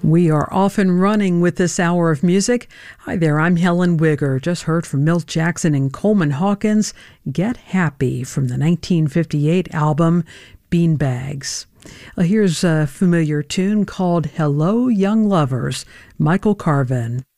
We are off and running with this hour of music. Hi there, I'm Helen Wigger. Just heard from Milt Jackson and Coleman Hawkins, Get Happy from the 1958 album Beanbags. Here's a familiar tune called Hello Young Lovers, Michael Carvin.